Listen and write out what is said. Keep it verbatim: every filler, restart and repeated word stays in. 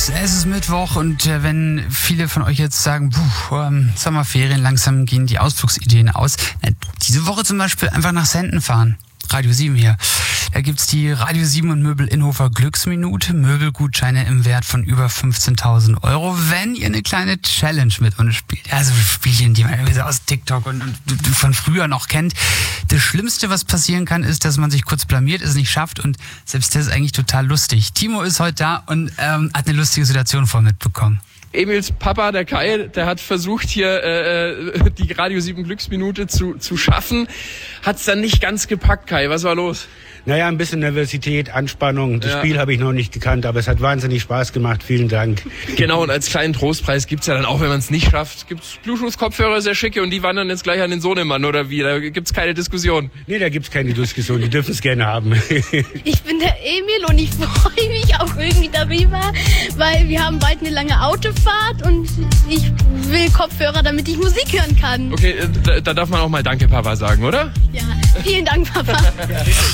Es ist Mittwoch und äh, wenn viele von euch jetzt sagen, puh, ähm, Sommerferien, langsam gehen die Ausflugsideen aus. Na, diese Woche zum Beispiel einfach nach Senden fahren. Radio sieben hier. Da gibt's die Radio sieben und Möbel Inhofer Glücksminute. Möbelgutscheine im Wert von über fünfzehntausend Euro, wenn ihr eine kleine Challenge mit uns spielt. Also Spielchen, die man irgendwie so aus TikTok und, und von früher noch kennt. Das Schlimmste, was passieren kann, ist, dass man sich kurz blamiert, es nicht schafft und selbst das ist eigentlich total lustig. Timo ist heute da und ähm, hat eine lustige Situation vor mitbekommen. Emils Papa, der Kai, der hat versucht hier äh, die Radio sieben Glücksminute zu, zu schaffen. Hat's dann nicht ganz gepackt, Kai. Was war los? Naja, ein bisschen Nervosität, Anspannung. Das Ja. Spiel habe ich noch nicht gekannt, aber es hat wahnsinnig Spaß gemacht. Vielen Dank. Genau, und als kleinen Trostpreis gibt's ja dann auch, wenn man es nicht schafft, gibt's Bluetooth-Kopfhörer, sehr schicke, und die wandern jetzt gleich an den Sohnemann, oder wie? Da gibt's keine Diskussion. Nee, da gibt's keine Diskussion. Die dürfen es gerne haben. Ich bin der Emil und ich freue mich auch irgendwie darüber, weil wir haben bald eine lange Autofahrt und ich will Kopfhörer, damit ich Musik hören kann. Okay, da, da darf man auch mal Danke, Papa sagen, oder? Ja, vielen Dank, Papa.